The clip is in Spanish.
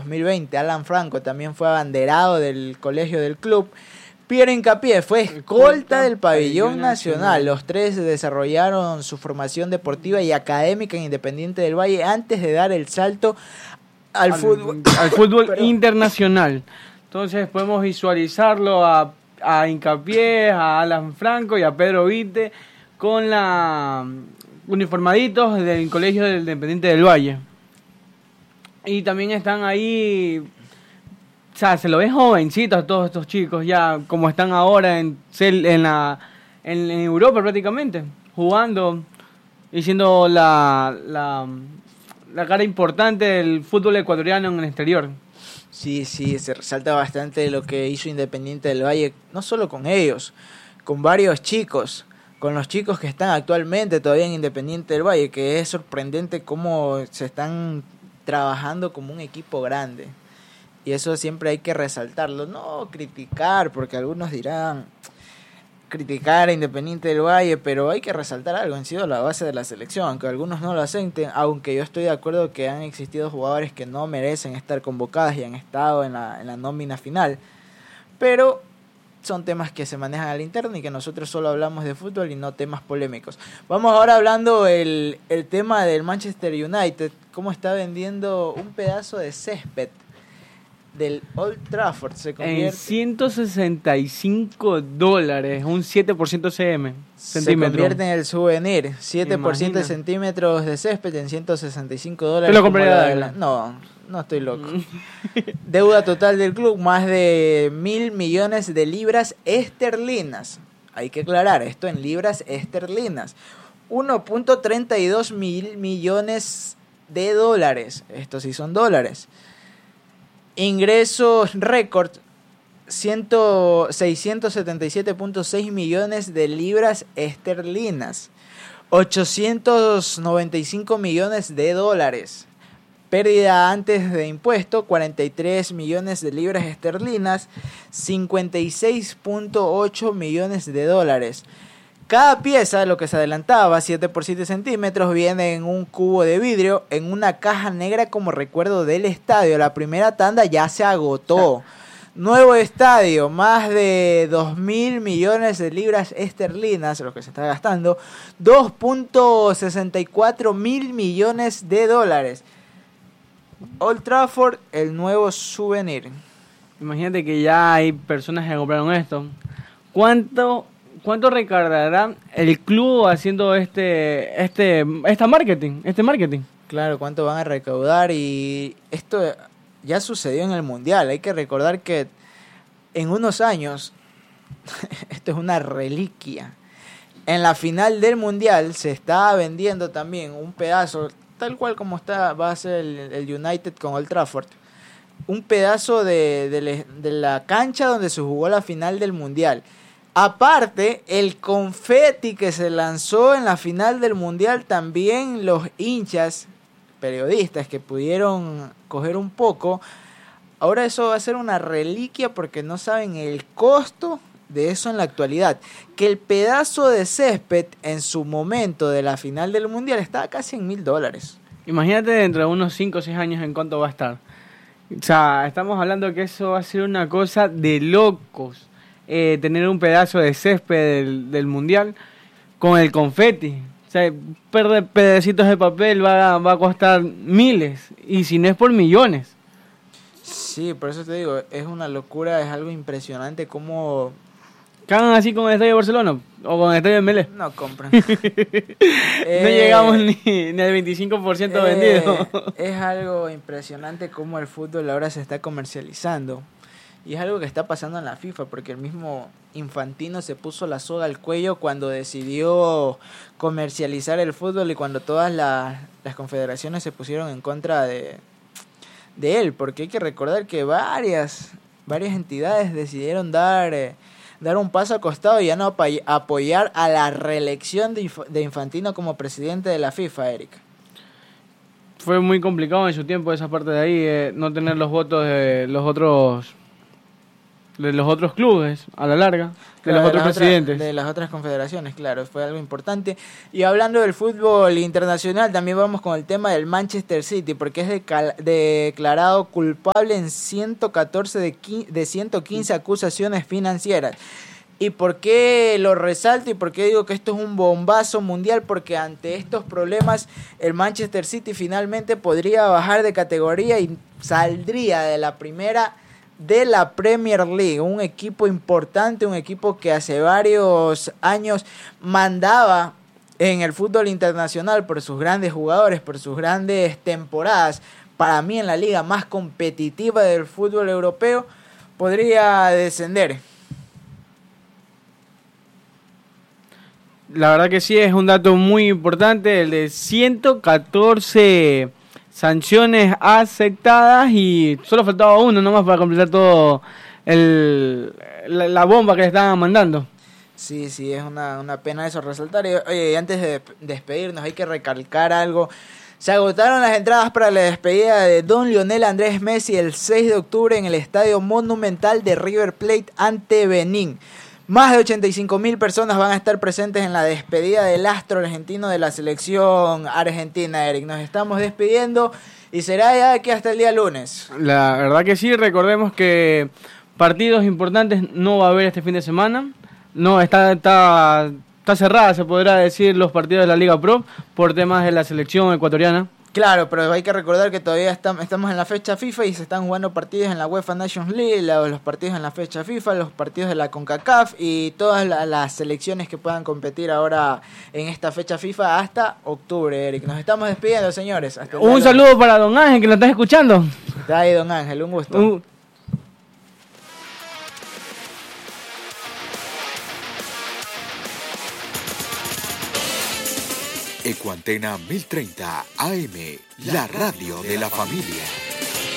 2020. Alan Franco también fue abanderado del colegio del club. Piero Hincapié fue escolta del pabellón nacional. Los tres desarrollaron su formación deportiva y académica en Independiente del Valle antes de dar el salto al fútbol internacional. Entonces podemos visualizarlo a Hincapié, a Alan Franco y a Pedro Vite con la uniformaditos del colegio del Independiente del Valle. Y también están ahí, o sea, se lo ven jovencitos a todos estos chicos ya, como están ahora en Europa prácticamente, jugando y siendo la cara importante del fútbol ecuatoriano en el exterior. Sí, se resalta bastante lo que hizo Independiente del Valle, no solo con ellos, con varios chicos, con los chicos que están actualmente todavía en Independiente del Valle, que es sorprendente cómo se están trabajando como un equipo grande. Y eso siempre hay que resaltarlo, no criticar, porque algunos dirán criticar a Independiente del Valle, pero hay que resaltar algo, han sido la base de la selección, aunque algunos no lo acepten, aunque yo estoy de acuerdo que han existido jugadores que no merecen estar convocados y han estado en la nómina final, pero son temas que se manejan al interno y que nosotros solo hablamos de fútbol y no temas polémicos. Vamos ahora hablando el tema del Manchester United, cómo está vendiendo un pedazo de césped del Old Trafford. Se convierte en $165, un 7% cm. Se convierte en el souvenir. 7% de centímetros de césped en $165. ¿Te lo compraría? No estoy loco. Deuda total del club, más de 1.000 millones de libras esterlinas. Hay que aclarar, esto en libras esterlinas. 1.32 mil millones de dólares. Estos sí son dólares. Ingresos récord, 677.6 millones de libras esterlinas. 895 millones de dólares. Pérdida antes de impuesto, 43 millones de libras esterlinas, 56.8 millones de dólares. Cada pieza, lo que se adelantaba, 7 por 7 centímetros, viene en un cubo de vidrio, en una caja negra como recuerdo del estadio. La primera tanda ya se agotó. Nuevo estadio, más de 2.000 millones de libras esterlinas, lo que se está gastando, 2.64 mil millones de dólares. Old Trafford, el nuevo souvenir. Imagínate que ya hay personas que compraron esto. ¿Cuánto recargará el club haciendo este marketing? Claro, cuánto van a recaudar, y esto ya sucedió en el Mundial. Hay que recordar que en unos años esto es una reliquia. En la final del Mundial se estaba vendiendo también un pedazo, tal cual como va a ser el United con Old Trafford, un pedazo de la cancha donde se jugó la final del Mundial. Aparte, el confeti que se lanzó en la final del Mundial, también los hinchas, periodistas que pudieron coger un poco. Ahora eso va a ser una reliquia porque no saben el costo de eso en la actualidad. Que el pedazo de césped en su momento de la final del Mundial estaba casi en $1.000. Imagínate dentro de unos 5 o 6 años en cuánto va a estar. O sea, estamos hablando que eso va a ser una cosa de locos. Tener un pedazo de césped del Mundial con el confeti. O sea, perder pedacitos de papel va a costar miles, y si no es por millones. Sí, por eso te digo, es una locura, es algo impresionante cómo... ¿Cagan así con el Estadio de Barcelona o con el Estadio de Melé? No compran. No llegamos ni al 25% vendido. Es algo impresionante cómo el fútbol ahora se está comercializando. Y es algo que está pasando en la FIFA, porque el mismo Infantino se puso la soga al cuello cuando decidió comercializar el fútbol y cuando todas las confederaciones se pusieron en contra de él, porque hay que recordar que varias entidades decidieron dar un paso al costado y ya no apoyar a la reelección de Infantino como presidente de la FIFA, Erika. Fue muy complicado en su tiempo esa parte de ahí, no tener los votos de los otros de los otros clubes, a la larga, claro, los otros presidentes. De las otras confederaciones, claro, fue algo importante. Y hablando del fútbol internacional, también vamos con el tema del Manchester City, porque es declarado culpable en 114 de 115 acusaciones financieras. ¿Y por qué lo resalto y por qué digo que esto es un bombazo mundial? Porque ante estos problemas el Manchester City finalmente podría bajar de categoría y saldría de la primera de la Premier League, un equipo importante, un equipo que hace varios años mandaba en el fútbol internacional por sus grandes jugadores, por sus grandes temporadas. Para mí, en la liga más competitiva del fútbol europeo, podría descender. La verdad que sí, es un dato muy importante, el de 114 sanciones aceptadas y solo faltaba uno nomás para completar todo la bomba que le estaban mandando. Sí, es una pena eso resaltar. Oye, antes de despedirnos hay que recalcar algo. Se agotaron las entradas para la despedida de don Lionel Andrés Messi el 6 de octubre en el Estadio Monumental de River Plate ante Benín. Más de 85,000 personas van a estar presentes en la despedida del astro argentino de la selección argentina, Eric. Nos estamos despidiendo y será ya aquí hasta el día lunes. La verdad que sí, recordemos que partidos importantes no va a haber este fin de semana. No, está cerrada, se podrá decir, los partidos de la Liga Pro por temas de la selección ecuatoriana. Claro, pero hay que recordar que todavía estamos en la fecha FIFA y se están jugando partidos en la UEFA Nations League, los partidos en la fecha FIFA, los partidos de la CONCACAF y todas las selecciones que puedan competir ahora en esta fecha FIFA hasta octubre, Eric. Nos estamos despidiendo, señores. Un saludo para don Ángel, que nos está escuchando. Está ahí, don Ángel, un gusto. Ecuantena 1030 AM, la radio de la familia.